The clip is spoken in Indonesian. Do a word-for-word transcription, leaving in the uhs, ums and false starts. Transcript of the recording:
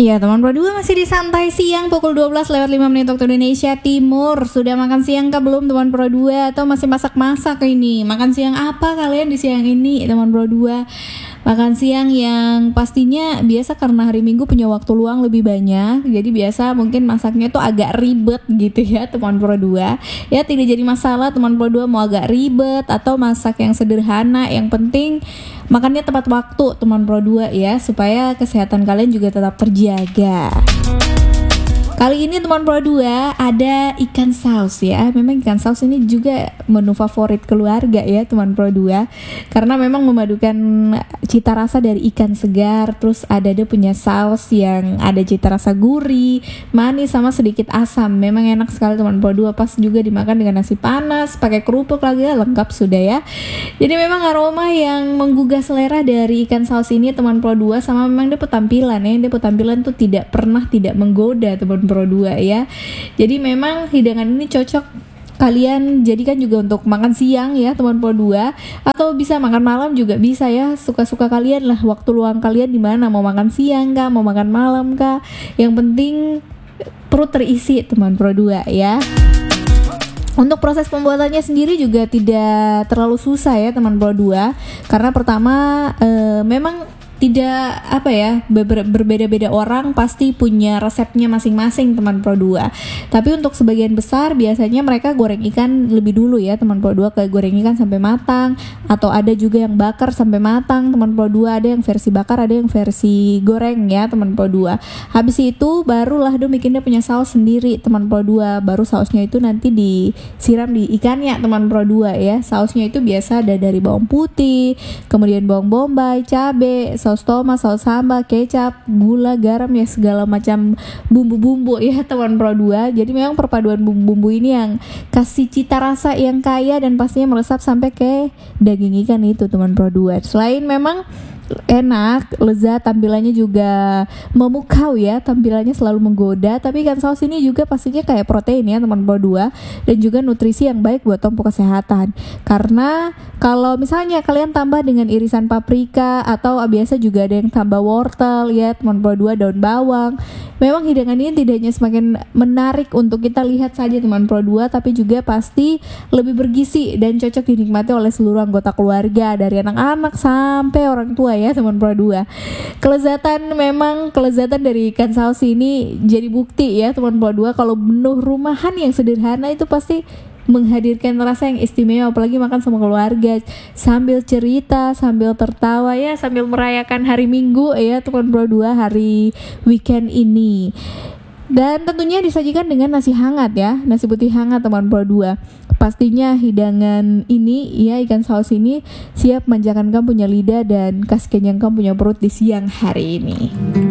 Iya teman Pro dua masih di santai siang pukul dua belas lewat lima menit waktu Indonesia Timur. Sudah makan siang kah belum teman Pro dua? Atau masih masak-masak ini? Makan siang apa kalian di siang ini teman Pro dua? Makan siang yang pastinya biasa karena hari Minggu punya waktu luang lebih banyak. Jadi biasa mungkin masaknya tuh agak ribet gitu ya teman Pro dua. Ya tidak jadi masalah teman Pro dua mau agak ribet atau masak yang sederhana. Yang penting makannya tepat waktu teman Pro dua ya, supaya kesehatan kalian juga tetap terjaga. Kali ini teman Pro dua ada ikan saus ya. Memang ikan saus ini juga menu favorit keluarga ya teman Pro dua, karena memang memadukan cita rasa dari ikan segar. Terus ada dia punya saus yang ada cita rasa gurih, manis sama sedikit asam. Memang enak sekali teman Pro dua, pas juga dimakan dengan nasi panas, pakai kerupuk lagi ya, lengkap sudah ya. Jadi memang aroma yang menggugah selera dari ikan saus ini teman Pro dua, sama memang dia tampilan ya. Dia tampilan tuh tidak pernah tidak menggoda teman Pro dua ya. Jadi memang hidangan ini cocok kalian jadikan juga untuk makan siang ya teman Pro dua, atau bisa makan malam juga bisa ya, suka-suka kalian lah. Waktu luang kalian di mana, mau makan siang kah, mau makan malam kah, yang penting perut terisi teman Pro dua ya. Untuk proses pembuatannya sendiri juga tidak terlalu susah ya teman Pro dua, karena pertama e, memang tidak apa ya, ber- berbeda-beda orang pasti punya resepnya masing-masing teman Pro dua. Tapi untuk sebagian besar biasanya mereka goreng ikan lebih dulu ya teman Pro dua, kayak goreng ikan sampai matang, atau ada juga yang bakar sampai matang teman Pro dua. Ada yang versi bakar, ada yang versi goreng ya teman Pro dua. Habis itu barulah do bikinnya punya saus sendiri teman Pro dua. Baru sausnya itu nanti disiram di ikannya teman Pro dua ya. Sausnya itu biasa ada dari bawang putih, kemudian bawang bombay, cabe, saus tomat, saus sambal, kecap, gula, garam ya, segala macam bumbu-bumbu ya teman Pro dua. Jadi memang perpaduan bumbu-bumbu ini yang kasih cita rasa yang kaya dan pastinya meresap sampai ke daging ikan itu teman Pro dua. Selain memang enak, lezat, tampilannya juga memukau ya, tampilannya selalu menggoda, tapi ikan saus ini juga pastinya kayak protein ya teman Pro dua, dan juga nutrisi yang baik buat tempo kesehatan. Karena kalau misalnya kalian tambah dengan irisan paprika, atau biasa juga ada yang tambah wortel ya teman Pro dua, daun bawang, memang hidangan ini tidak hanya semakin menarik untuk kita lihat saja teman Pro dua, tapi juga pasti lebih bergizi dan cocok dinikmati oleh seluruh anggota keluarga, dari anak-anak sampai orang tua ya teman Pro dua. Kelezatan memang kelezatan dari ikan saus ini jadi bukti ya teman Pro dua, kalau menu rumahan yang sederhana itu pasti menghadirkan rasa yang istimewa, apalagi makan sama keluarga sambil cerita, sambil tertawa ya, sambil merayakan hari Minggu ya teman Pro dua, hari weekend ini. Dan tentunya disajikan dengan nasi hangat ya, nasi putih hangat teman Pro dua. Pastinya hidangan ini ya, ikan saus ini siap manjakan kamu punya lidah dan kasih kenyang kamu punya perut di siang hari ini.